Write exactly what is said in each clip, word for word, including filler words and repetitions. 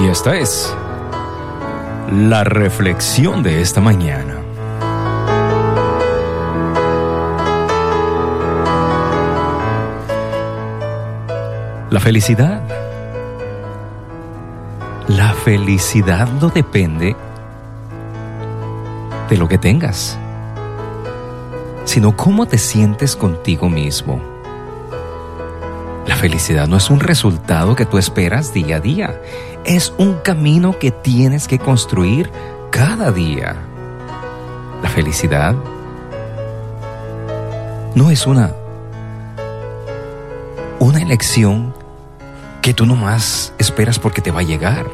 Y esta es la reflexión de esta mañana. La felicidad. La felicidad no depende de lo que tengas, sino cómo te sientes contigo mismo. La felicidad no es un resultado que tú esperas día a día, es un camino que tienes que construir cada día. La felicidad no es una, una elección que tú nomás esperas porque te va a llegar.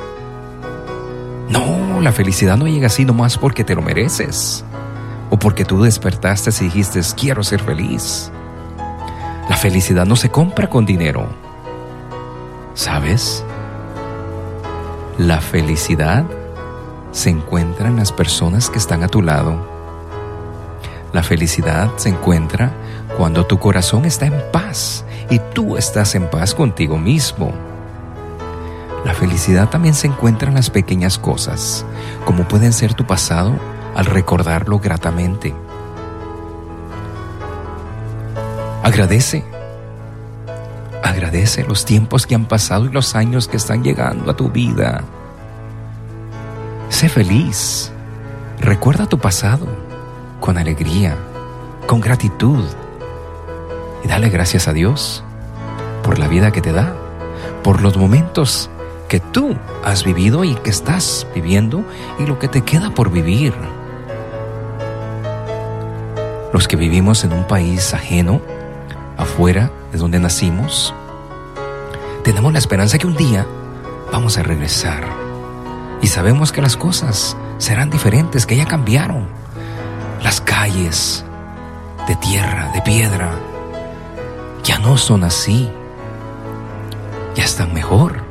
No, la felicidad no llega así nomás porque te lo mereces o porque tú despertaste y dijiste quiero ser feliz. La felicidad no se compra con dinero. ¿Sabes? La felicidad se encuentra en las personas que están a tu lado. La felicidad se encuentra cuando tu corazón está en paz y tú estás en paz contigo mismo. La felicidad también se encuentra en las pequeñas cosas, como pueden ser tu pasado al recordarlo gratamente. Agradece. Agradece los tiempos que han pasado y los años que están llegando a tu vida. Sé feliz. Recuerda tu pasado con alegría, con gratitud. Y dale gracias a Dios por la vida que te da, por los momentos que tú has vivido y que estás viviendo y lo que te queda por vivir. Los que vivimos en un país ajeno, afuera de donde nacimos, tenemos la esperanza que un día vamos a regresar y sabemos que las cosas serán diferentes, que ya cambiaron. Las calles de tierra, de piedra, ya no son así, ya están mejor.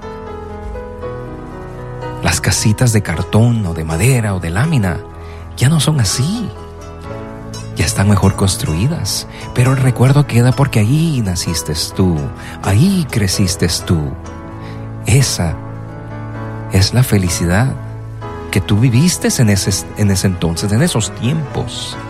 Las casitas de cartón o de madera o de lámina ya no son así, ya están mejor construidas, pero el recuerdo queda porque ahí naciste tú, ahí creciste tú. Esa es la felicidad que tú viviste en ese, en ese entonces, en esos tiempos.